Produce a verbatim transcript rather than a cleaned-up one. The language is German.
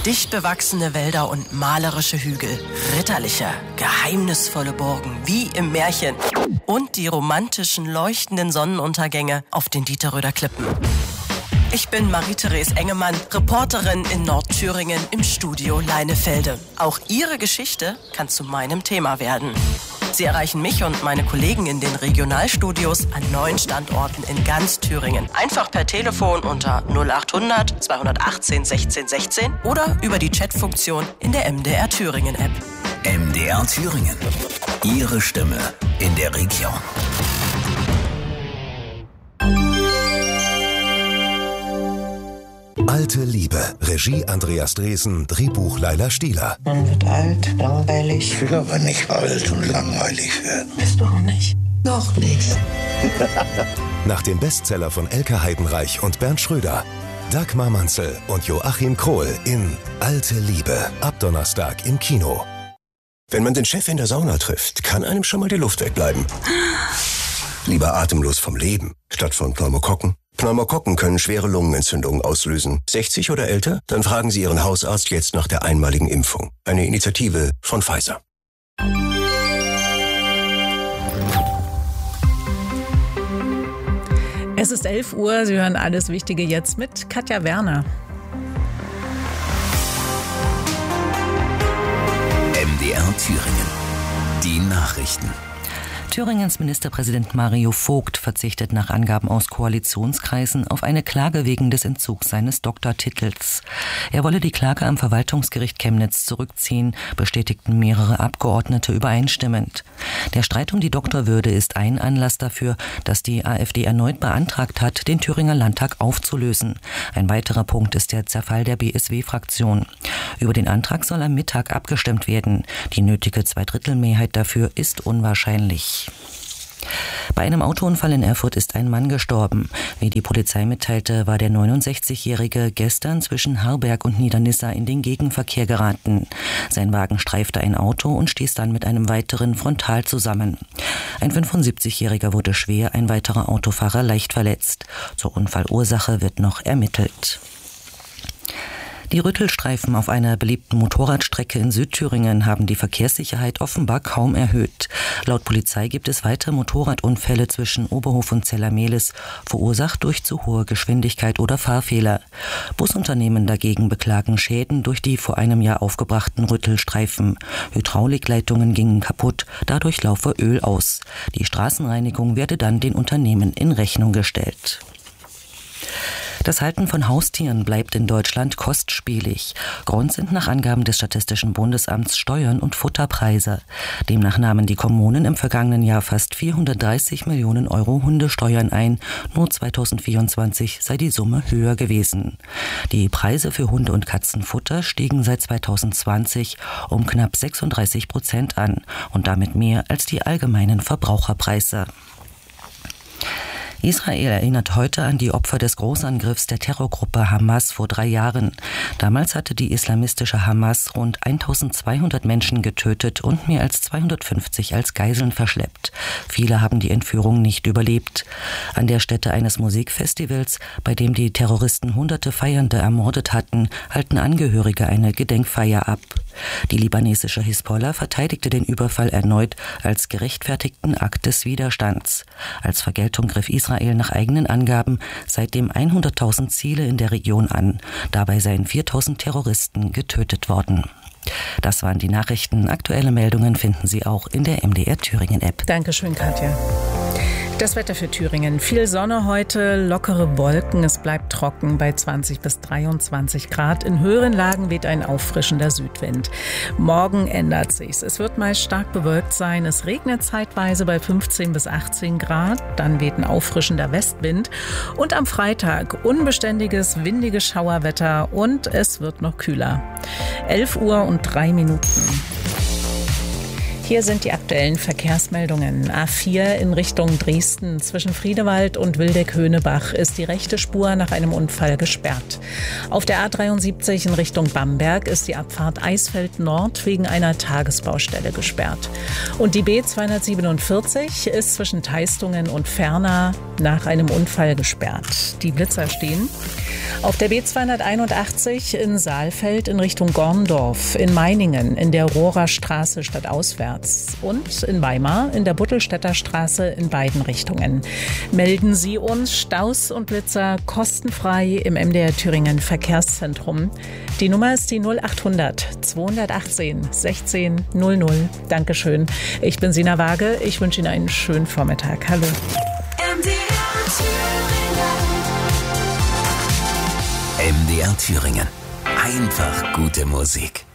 Dicht bewachsene Wälder und malerische Hügel, ritterliche, geheimnisvolle Burgen, wie im Märchen. Und die romantischen, leuchtenden Sonnenuntergänge auf den Dieterröder Klippen. Ich bin Marie-Therese Engemann, Reporterin in Nordthüringen im Studio Leinefelde. Auch Ihre Geschichte kann zu meinem Thema werden. Sie erreichen mich und meine Kollegen in den Regionalstudios an neun Standorten in ganz Thüringen. Einfach per Telefon unter null achthundert zweihundertachtzehn sechzehn sechzehn oder über die Chatfunktion in der M D R Thüringen App. M D R Thüringen. Ihre Stimme in der Region. Alte Liebe. Regie Andreas Dresen, Drehbuch Laila Stieler. Man wird alt, langweilig. Ich will aber nicht alt und langweilig werden. Bist du auch nicht? Noch nicht. Nach dem Bestseller von Elke Heidenreich und Bernd Schröder. Dagmar Manzel und Joachim Krohl in Alte Liebe. Ab Donnerstag im Kino. Wenn man den Chef in der Sauna trifft, kann einem schon mal die Luft wegbleiben. Lieber atemlos vom Leben, statt von Pneumokokken. Pneumokokken können schwere Lungenentzündungen auslösen. sechzig oder älter? Dann fragen Sie Ihren Hausarzt jetzt nach der einmaligen Impfung. Eine Initiative von Pfizer. Es ist elf Uhr, Sie hören alles Wichtige jetzt mit Katja Werner. M D R Thüringen. Die Nachrichten. Thüringens Ministerpräsident Mario Vogt verzichtet nach Angaben aus Koalitionskreisen auf eine Klage wegen des Entzugs seines Doktortitels. Er wolle die Klage am Verwaltungsgericht Chemnitz zurückziehen, bestätigten mehrere Abgeordnete übereinstimmend. Der Streit um die Doktorwürde ist ein Anlass dafür, dass die AfD erneut beantragt hat, den Thüringer Landtag aufzulösen. Ein weiterer Punkt ist der Zerfall der B S W-Fraktion. Über den Antrag soll am Mittag abgestimmt werden. Die nötige Zweidrittelmehrheit dafür ist unwahrscheinlich. Bei einem Autounfall in Erfurt ist ein Mann gestorben. Wie die Polizei mitteilte, war der neunundsechzigjährige gestern zwischen Harberg und Niedernissa in den Gegenverkehr geraten. Sein Wagen streifte ein Auto und stieß dann mit einem weiteren frontal zusammen. Ein fünfundsiebzigjähriger wurde schwer, ein weiterer Autofahrer leicht verletzt. Zur Unfallursache wird noch ermittelt. Die Rüttelstreifen auf einer beliebten Motorradstrecke in Südthüringen haben die Verkehrssicherheit offenbar kaum erhöht. Laut Polizei gibt es weitere Motorradunfälle zwischen Oberhof und Zellermehlis, verursacht durch zu hohe Geschwindigkeit oder Fahrfehler. Busunternehmen dagegen beklagen Schäden durch die vor einem Jahr aufgebrachten Rüttelstreifen. Hydraulikleitungen gingen kaputt, dadurch laufe Öl aus. Die Straßenreinigung werde dann den Unternehmen in Rechnung gestellt. Das Halten von Haustieren bleibt in Deutschland kostspielig. Grund sind nach Angaben des Statistischen Bundesamts Steuern und Futterpreise. Demnach nahmen die Kommunen im vergangenen Jahr fast vierhundertdreißig Millionen Euro Hundesteuern ein. Nur zweitausendvierundzwanzig sei die Summe höher gewesen. Die Preise für Hunde- und Katzenfutter stiegen seit zweitausendzwanzig um knapp sechsunddreißig Prozent an und damit mehr als die allgemeinen Verbraucherpreise. Israel erinnert heute an die Opfer des Großangriffs der Terrorgruppe Hamas vor drei Jahren. Damals hatte die islamistische Hamas rund eintausendzweihundert Menschen getötet und mehr als zweihundertfünfzig als Geiseln verschleppt. Viele haben die Entführung nicht überlebt. An der Stätte eines Musikfestivals, bei dem die Terroristen hunderte Feiernde ermordet hatten, halten Angehörige eine Gedenkfeier ab. Die libanesische Hisbollah verteidigte den Überfall erneut als gerechtfertigten Akt des Widerstands. Als Vergeltung griff Israel nach eigenen Angaben seitdem hunderttausend Ziele in der Region an. Dabei seien viertausend Terroristen getötet worden. Das waren die Nachrichten. Aktuelle Meldungen finden Sie auch in der M D R Thüringen App. Dankeschön, Katja. Das Wetter für Thüringen. Viel Sonne heute, lockere Wolken. Es bleibt trocken bei zwanzig bis dreiundzwanzig Grad. In höheren Lagen weht ein auffrischender Südwind. Morgen ändert sich's. Es wird meist stark bewölkt sein. Es regnet zeitweise bei fünfzehn bis achtzehn Grad. Dann weht ein auffrischender Westwind. Und am Freitag unbeständiges, windiges Schauerwetter und es wird noch kühler. elf Uhr und drei Minuten. Hier sind die aktuellen Verkehrsmeldungen. A vier in Richtung Dresden. Zwischen Friedewald und Wildeck-Höhnebach ist die rechte Spur nach einem Unfall gesperrt. Auf der A dreiundsiebzig in Richtung Bamberg ist die Abfahrt Eisfeld Nord wegen einer Tagesbaustelle gesperrt. Und die B zweihundertsiebenundvierzig ist zwischen Teistungen und Ferna nach einem Unfall gesperrt. Die Blitzer stehen. Auf der B zweihunderteinundachtzig in Saalfeld in Richtung Gorndorf, in Meiningen in der Rohrer Straße stadtauswärts und in Weimar in der Buttelstädter Straße in beiden Richtungen. Melden Sie uns Staus und Blitzer kostenfrei im M D R Thüringen Verkehrszentrum. Die Nummer ist die null achthundert zweihundertachtzehn sechzehn null null. Dankeschön. Ich bin Sina Waage. Ich wünsche Ihnen einen schönen Vormittag. Hallo. M D R Thüringen. Einfach gute Musik.